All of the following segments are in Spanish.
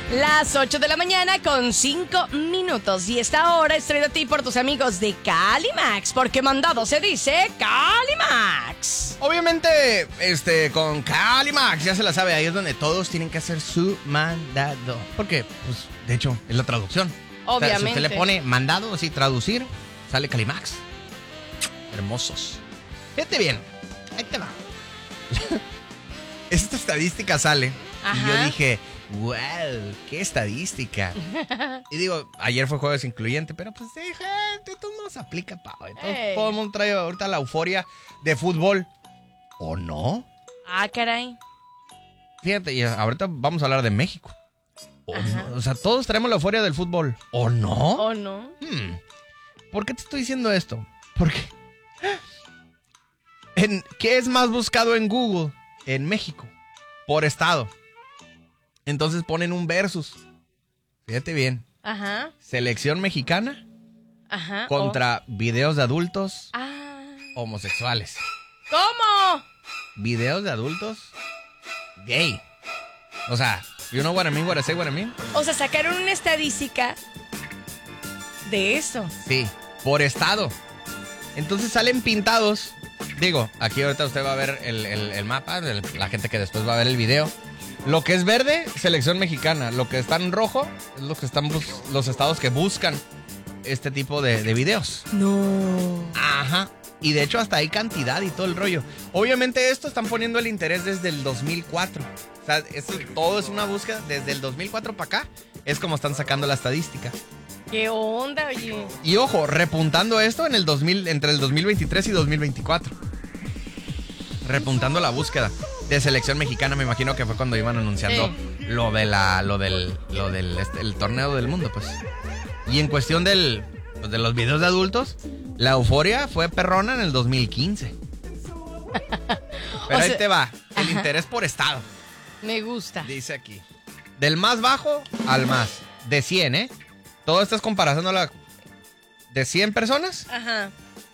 Las 8 de la mañana con 5 minutos. Y esta hora es traído a ti por tus amigos de Calimax, porque mandado se dice Calimax. Obviamente, con Calimax, ya se la sabe, ahí es donde todos tienen que hacer su mandado. Porque, pues, de hecho, es la traducción. Obviamente. O sea, si usted le pone mandado, así, traducir, sale Calimax. Hermosos. Fíjate bien, ahí te va. Esta estadística sale. Ajá. Y yo dije, wow, qué estadística. Y digo, ayer fue jueves incluyente, pero pues gente, todo no se aplica, pavo. Entonces, todo el mundo trae ahorita la euforia de fútbol. ¿O no? Ah, caray. Fíjate, y ahorita vamos a hablar de México. ¿O no? O sea, todos traemos la euforia del fútbol. ¿O no? ¿O no? ¿Por qué te estoy diciendo esto? Porque ¿qué es más buscado en Google en México? Por estado. Entonces ponen un versus. Fíjate bien. Ajá. Selección mexicana. Ajá. Contra videos de adultos homosexuales. ¿Cómo? Videos de adultos gay. O sea, you know what I mean, what I say, what I mean. O sea, sacaron una estadística de eso. Sí, por estado. Entonces salen pintados. Digo, aquí ahorita usted va a ver el mapa, la gente que después va a ver el video. Lo que es verde, selección mexicana. Lo que está en rojo es lo que están los estados que buscan este tipo de videos. No. Ajá. Y de hecho hasta hay cantidad y todo el rollo. Obviamente esto están poniendo el interés desde el 2004. O sea, todo es una búsqueda desde el 2004 para acá. Es como están sacando la estadística. ¿Qué onda, oye? Y ojo, repuntando esto en el entre el 2023 y 2024. Repuntando la búsqueda de selección mexicana, me imagino que fue cuando iban anunciando lo del el torneo del mundo, pues. Y en cuestión de los videos de adultos, la euforia fue perrona en el 2015. Pero ahí te va, el interés por estado. Me gusta. Dice aquí. Del más bajo al más. De 100, ¿eh? Todo esto es comparándola de 100 personas. Ajá.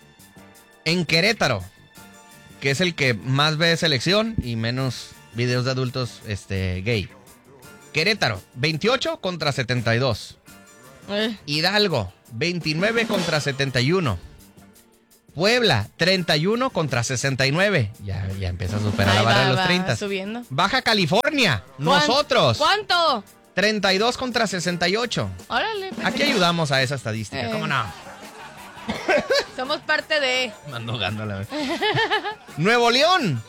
En Querétaro, que es el que más ve selección y menos videos de adultos gay. Querétaro, 28 contra 72. Hidalgo, 29 contra 71. Puebla, 31 contra 69. Ya empieza a superar la barra de los 30. Subiendo. Baja California, nosotros. ¿Cuánto? 32 contra 68. Órale. Aquí ayudamos a esa estadística, ¿cómo no? Somos parte de... Mando gándola. Nuevo León,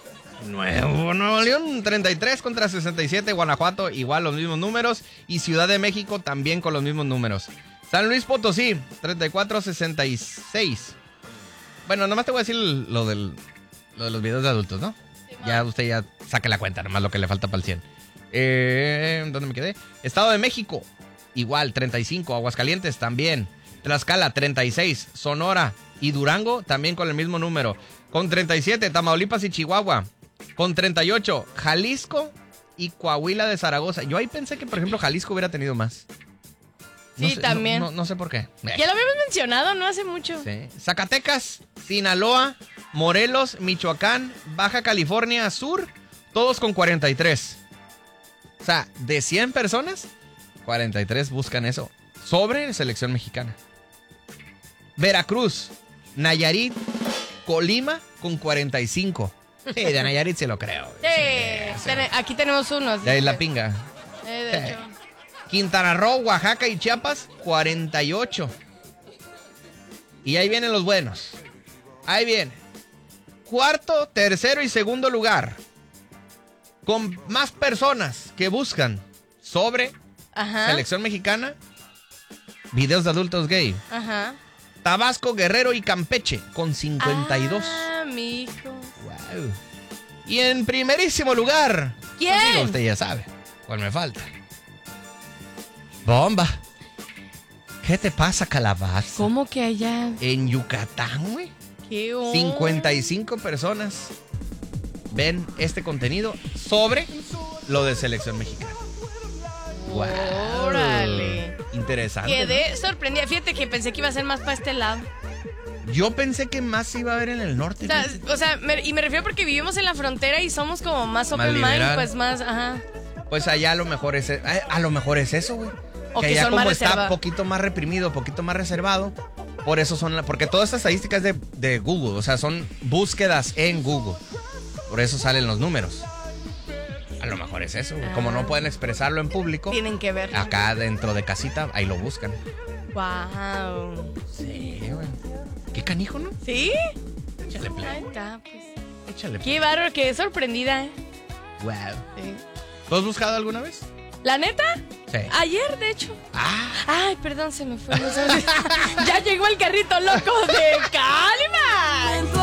33 contra 67. Guanajuato, igual los mismos números. Y Ciudad de México también con los mismos números. San Luis Potosí, 34-66. Bueno, nomás te voy a decir lo de los videos de adultos, ¿no? Sí, ya usted ya saque la cuenta, nomás lo que le falta para el 100. ¿Dónde me quedé? Estado de México, igual, 35. Aguascalientes también. Tlaxcala, 36. Sonora y Durango también con el mismo número. Con 37, Tamaulipas y Chihuahua. Con 38, Jalisco y Coahuila de Zaragoza. Yo ahí pensé que, por ejemplo, Jalisco hubiera tenido más. No sí, sé, también. No sé por qué. Ya lo habíamos mencionado, no hace mucho. Sí. Zacatecas, Sinaloa, Morelos, Michoacán, Baja California Sur, todos con 43. O sea, de 100 personas, 43 buscan eso. Sobre selección mexicana. Veracruz, Nayarit, Colima con 45. Sí, de Nayarit se lo creo. Sí. Aquí tenemos unos. De ahí la pinga. De hecho. Quintana Roo, Oaxaca y Chiapas, 48. Y ahí vienen los buenos. Ahí viene. Cuarto, tercero y segundo lugar. Con más personas que buscan sobre selección mexicana, videos de adultos gay. Ajá. Tabasco, Guerrero y Campeche con 52. Ah, mijo. Wow. Y en primerísimo lugar. ¿Quién? Pues digo, usted ya sabe cuál me falta. Bomba. ¿Qué te pasa, calabaza? ¿Cómo que allá? En Yucatán, güey. ¿Qué onda? 55 personas ven este contenido sobre lo de selección mexicana. Wow. Órale. Interesante. Quedé sorprendida. Fíjate que pensé que iba a ser más para este lado. Yo pensé que más se iba a ver en el norte. O sea, me refiero porque vivimos en la frontera y somos como más open mind, pues más, ajá. Pues allá a lo mejor es eso, güey. O que que allá son más como está reservados. poquito más reprimido, poquito más reservado, por eso porque toda esta estadística es de Google, o sea, son búsquedas en Google. Por eso salen los números. A lo mejor es eso, güey. Como no pueden expresarlo en público, Tienen que ver. acá dentro de casita, ahí lo buscan. Wow. Sí, güey. Qué canijo, ¿no? ¿Sí? Échale play. Ahí está, pues. Échale play. Qué bárbaro, quedé sorprendida, ¿eh? Wow. Sí. ¿Lo has buscado alguna vez? ¿La neta? Sí. Ayer, de hecho. Ah. Ay, perdón, se me fue. Ya llegó el carrito loco de Calimax.